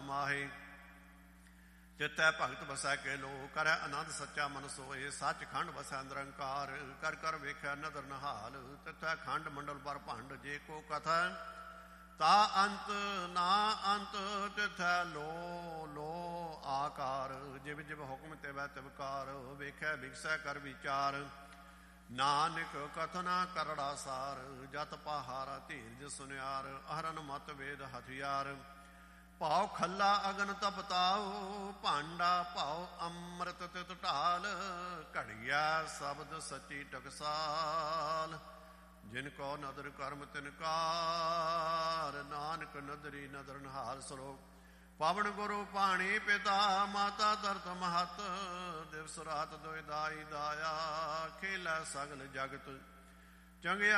ਮਾਹੇ। ਚਿਤੈ ਭਗਤ ਵਸੈ ਕੇ ਲੋ, ਕਰੈ ਆਨੰਦ ਸੱਚਾ ਮਨ ਸੋਏ। ਸੱਚ ਖੰਡ ਵਸੈ ਨਿਰੰਕਾਰ, ਕਰ ਕਰ ਵੇਖੈ ਨਦਰ ਨਹਾਲ। ਤਿਥੈ ਖੰਡ ਮੰਡਲ ਪਰ ਭੰਡ, ਜੇ ਕੋ ਕਥੈ ਤਾ ਅੰਤ ਨਾ ਅੰਤ। ਤਿਥੈ ਲੋ ਲੋ ਆਕਾਰ, ਜਿਵ ਜਿਵ ਹੁਕਮ ਤਿਵੈ ਤਿਵਕਾਰ। ਵੇਖੈ ਵਿਗਸੈ ਕਰ ਵਿਚਾਰ, ਨਾਨਕ ਕਥਨਾ ਕਰੜਾ ਸਾਰ। ਜਤ ਪਹਾਰਾ ਧੀਰਜ ਸੁਨਿਆਰ, ਅਹਰਨ ਮਤ ਵੇਦ ਹਥਿਆਰ। ਭਾਉ ਖੱਲਾ ਅਗਨ ਤਪਤਾਉ, ਭਾਂਡਾ ਭਾਉ ਅੰਮ੍ਰਿਤ ਤਿਤ ਢਾਲ। ਘੜੀਆ ਸ਼ਬਦ ਸੱਚੀ ਟਕਸਾਲ, ਜਿਨ ਕੋ ਨਦਰ ਕਰਮ ਤਿਨਕਾਰ। ਨਾਨਕ ਨਦਰੀ ਨਦਰ ਨਿਹਾਲ। ਸਲੋਕ ਪਵਨ ਗੁਰੂ ਪਾਣੀ ਪਿਤਾ, ਮਾਤਾ ਧਰਤ ਮਹਤ। ਦਿਵਸ ਰਾਤ ਦੁਇ ਦਾਈ ਦਾਇਆ, ਖੇਲੈ ਸਗਲ ਜਗਤ। ਚੰਗਿਆ